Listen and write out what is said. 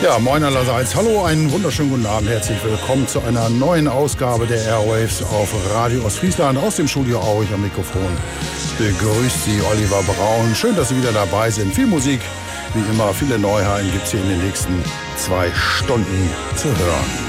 Ja, moin allerseits. Hallo, einen wunderschönen guten Abend. Herzlich willkommen zu einer neuen Ausgabe der Airwaves auf Radio Ostfriesland. Aus dem Studio Aurich am Mikrofon begrüßt Sie Oliver Braun. Schön, dass Sie wieder dabei sind. Viel Musik, wie immer, viele Neuheiten gibt es hier in den nächsten 2 Stunden zu hören.